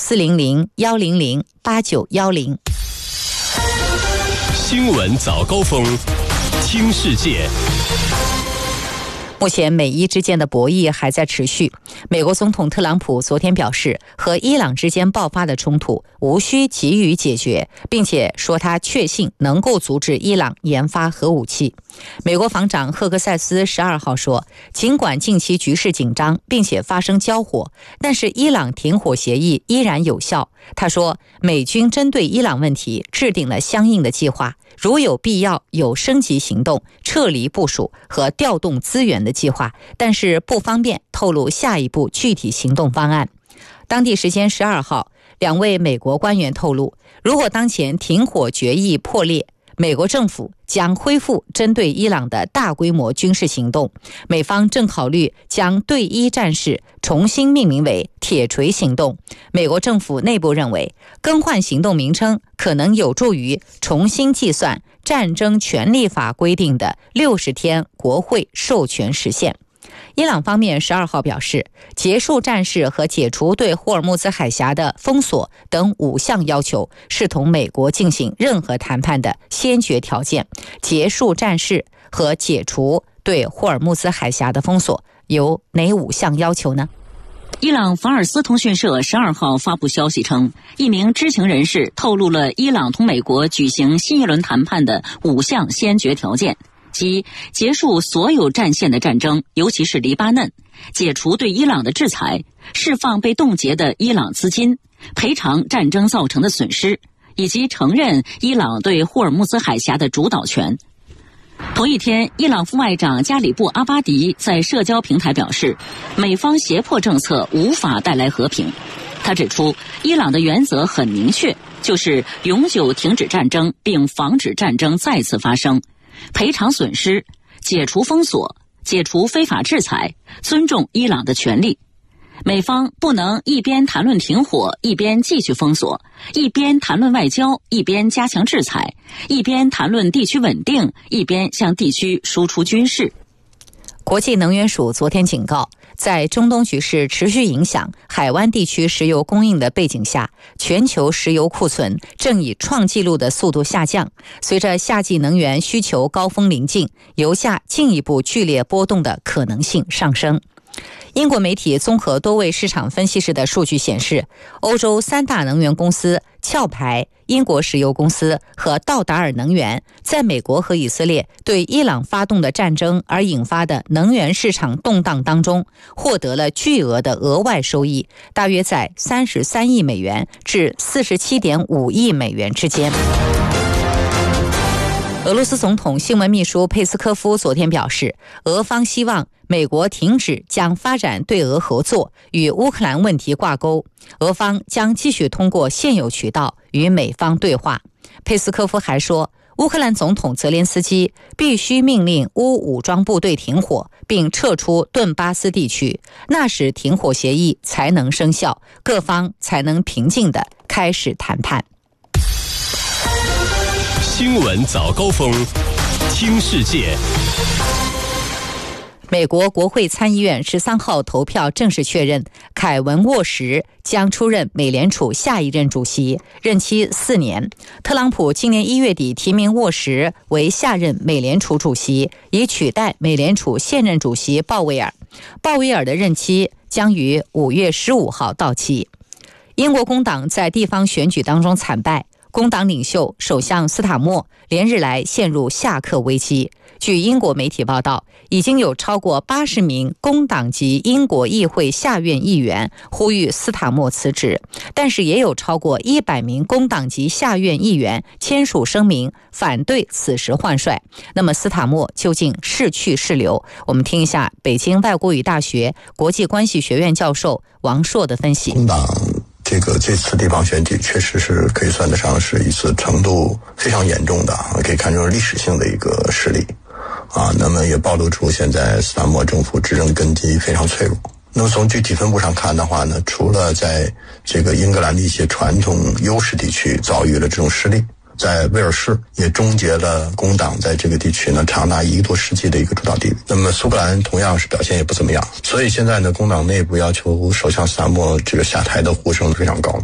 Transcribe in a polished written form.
400-100-8910。 新闻早高峰，听世界。 目前美伊之间的博弈还在持续。美国总统特朗普昨天表示，和伊朗之间爆发的冲突无需急于解决，并且说他确信能够阻止伊朗研发核武器。美国防长赫克塞斯12号说，尽管近期局势紧张并且发生交火，但是伊朗停火协议依然有效。他说，美军针对伊朗问题制定了相应的计划，如有必要有升级行动、撤离部署和调动资源的计划，但是不方便透露下一步具体行动方案。当地时间12号，两位美国官员透露，如果当前停火决议破裂，美国政府将恢复针对伊朗的大规模军事行动。美方正考虑将对伊战事重新命名为铁锤行动。美国政府内部认为，更换行动名称可能有助于重新计算战争权利法规定的60天国会授权时限。伊朗方面12号表示，结束战事和解除对霍尔木兹海峡的封锁等5项要求是同美国进行任何谈判的先决条件。结束战事和解除对霍尔木兹海峡的封锁有哪5项要求呢？ 伊朗法尔斯通讯社12号发布消息称，一名知情人士透露了伊朗同美国举行新一轮谈判的5项先决条件，即结束所有战线的战争，尤其是黎巴嫩，解除对伊朗的制裁，释放被冻结的伊朗资金，赔偿战争造成的损失，以及承认伊朗对霍尔木兹海峡的主导权。同一天，伊朗副外长加里布·阿巴迪在社交平台表示，美方胁迫政策无法带来和平。他指出，伊朗的原则很明确，就是永久停止战争并防止战争再次发生，赔偿损失，解除封锁，解除非法制裁，尊重伊朗的权利。美方不能一边谈论停火，一边继续封锁，一边谈论外交，一边加强制裁，一边谈论地区稳定，一边向地区输出军事。 国际能源署昨天警告，在中东局势持续影响海湾地区石油供应的背景下，全球石油库存正以创纪录的速度下降。随着夏季能源需求高峰临近，油价进一步剧烈波动的可能性上升。英国媒体综合多位市场分析师的数据显示，欧洲3大能源公司壳牌、英国石油公司和道达尔能源在美国和以色列对伊朗发动的战争而引发的能源市场动荡当中，获得了巨额的额外收益，大约在33亿美元至47.5亿美元之间。俄罗斯总统新闻秘书佩斯科夫昨天表示，俄方希望美国停止将发展对俄合作与乌克兰问题挂钩，俄方将继续通过现有渠道与美方对话。佩斯科夫还说，乌克兰总统泽连斯基必须命令乌武装部队停火，并撤出顿巴斯地区，那时停火协议才能生效，各方才能平静地开始谈判。 新闻早高峰，听世界。 美国国会参议院13号投票正式确认，凯文·沃什将出任美联储下一任主席，任期4年。特朗普今年1月底提名沃什为下任美联储主席，以取代美联储现任主席鲍威尔。鲍威尔的任期将于5月15号到期。英国工党在地方选举当中惨败，工党领袖首相斯塔默连日来陷入下课危机。据英国媒体报道，已经有超过80名工党籍英国议会下院议员呼吁斯塔默辞职，但是也有超过100名工党籍下院议员签署声明反对此时换帅。那么斯塔默究竟是去是留？我们听一下北京外国语大学国际关系学院教授王朔的分析。 工党这次地方选举确实是可以算得上是一次程度非常严重的，可以看成历史性的一个失利那么也暴露出现在斯塔默政府执政根基非常脆弱。那么从具体分布上看的话呢，除了在这个英格兰的一些传统优势地区遭遇了这种失利，在威尔士也终结了工党在这个地区呢长达1个多世纪的一个主导地位。那么苏格兰同样是表现也不怎么样，所以现在呢工党内部要求首相斯塔默这个下台的呼声非常高。